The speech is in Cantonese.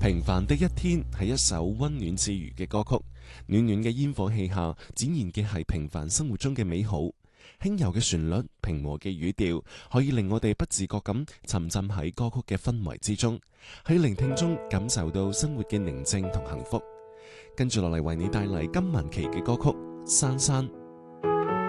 平凡的一天係一首溫暖治愈嘅歌曲，暖暖嘅煙火氣下，展現嘅係平凡生活中嘅美好。輕柔嘅旋律，平和嘅語調，可以令我哋不自覺咁沉浸喺歌曲嘅氛圍之中，喺聆聽中感受到生活嘅寧靜同幸福。跟住落嚟為你帶嚟金文岐嘅歌曲《珊珊》。